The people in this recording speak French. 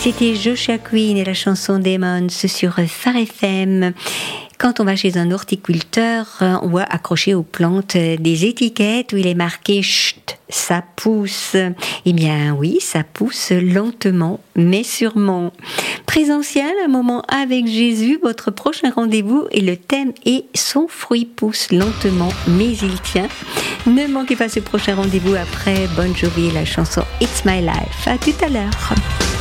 C'était Joshua Queen et la chanson Demons sur Phare FM. Quand on va chez un horticulteur, on voit accrocher aux plantes des étiquettes où il est marqué « Chut, ça pousse ». Eh bien oui, ça pousse lentement, mais sûrement. Présentiel, un moment avec Jésus, votre prochain rendez-vous et le thème est « Son fruit pousse lentement, mais il tient ». Ne manquez pas ce prochain rendez-vous après Bon Jovi et la chanson « It's My Life ». À tout à l'heure.